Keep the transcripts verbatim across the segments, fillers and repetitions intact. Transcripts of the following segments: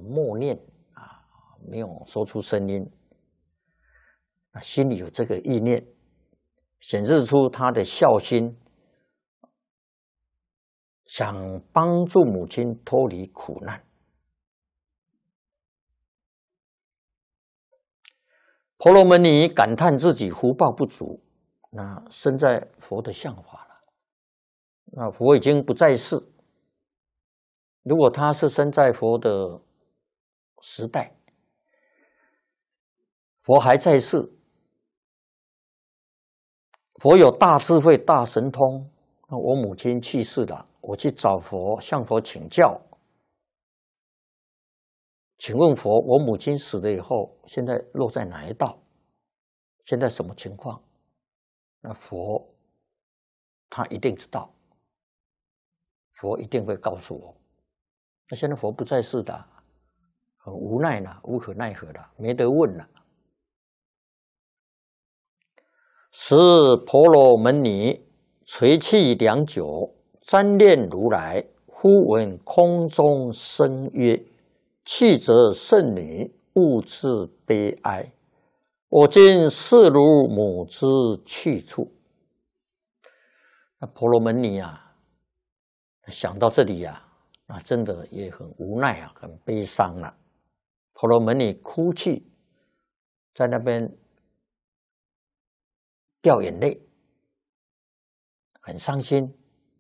默念啊，没有说出声音，那心里有这个意念，显示出他的孝心，想帮助母亲脱离苦难。婆罗门尼感叹自己福报不足，那身在佛的像法了，那佛已经不在世。如果他是生在佛的时代，佛还在世，佛有大智慧、大神通，那我母亲去世了，我去找佛，向佛请教。请问佛，我母亲死了以后，现在落在哪一道？现在什么情况？那佛他一定知道，佛一定会告诉我。那现在佛不在世的，很无奈了，无可奈何了，没得问了。时婆罗门尼垂泣良久，瞻念如来，忽闻空中声曰：弃则圣女，勿自悲哀。我今视如母之去处。那婆罗门尼啊，想到这里啊，那真的也很无奈啊，很悲伤了、啊。婆罗门尼哭泣，在那边掉眼泪，很伤心，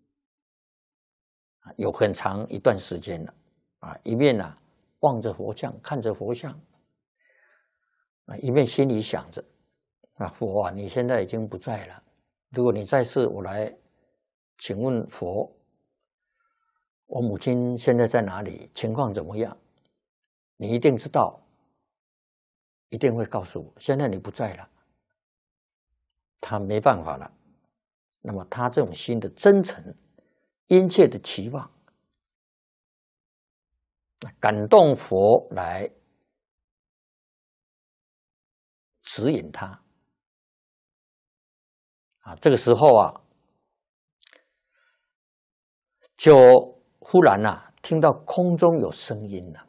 有很长一段时间了啊，一面啊望着佛像，看着佛像。啊，一面心里想着，啊，佛啊，你现在已经不在了。如果你在世，我来请问佛，我母亲现在在哪里？情况怎么样？你一定知道，一定会告诉我。现在你不在了，他没办法了。那么他这种心的真诚、殷切的期望，感动佛来指引他啊，这个时候啊，就忽然啊，听到空中有声音了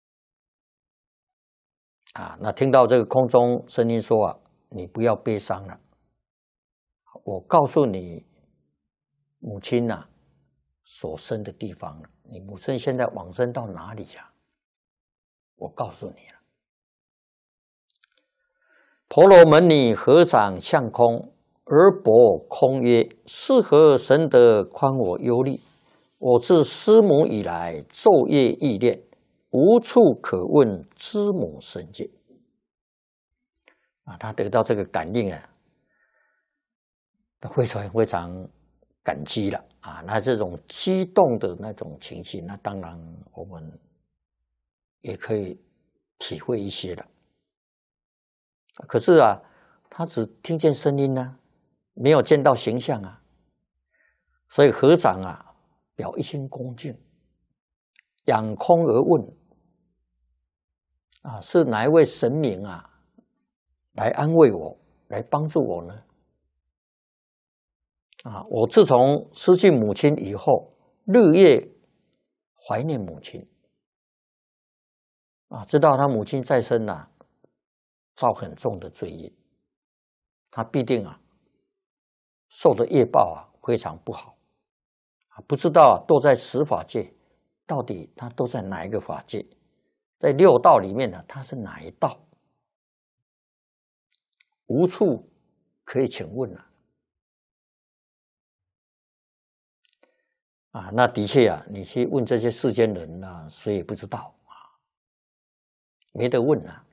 啊，那听到这个空中声音说啊，你不要悲伤了，我告诉你，母亲啊所生的地方了，你母亲现在往生到哪里呀、啊？我告诉你了。婆罗门尼合掌向空，而薄空曰：是何神德宽我忧虑？我自师母以来，昼夜忆念，无处可问知母深见。啊，他得到这个感应啊，他非常非常感激了啊。那这种激动的那种情绪，那当然我们也可以体会一些了。可是啊，他只听见声音呢、啊，没有见到形象啊，所以合掌啊，表一心恭敬，仰空而问啊，是哪一位神明啊，来安慰我，来帮助我呢？啊，我自从失去母亲以后，日夜怀念母亲啊，知道他母亲在生啊，造很重的罪业，他必定啊受的业报啊非常不好啊，不知道都在十法界，到底他都在哪一个法界？在六道里面呢，他是哪一道？无处可以请问啊！啊，那的确啊，你去问这些世间人啊，谁也不知道啊，没得问啊。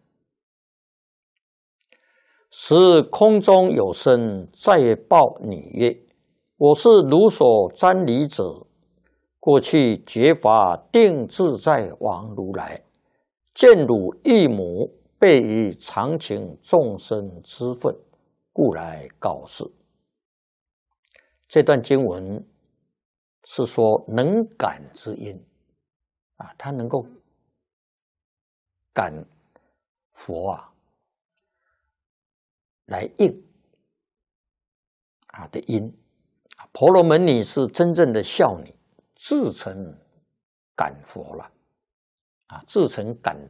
时空中有声再报女曰：我是汝所瞻礼者，过去觉法定自在王如来，见汝一母备于常情众生之分，故来告示。这段经文是说能感之因啊，他能够感佛啊来应啊的因。婆罗门尼是真正的孝女，自成感佛了啊，自成感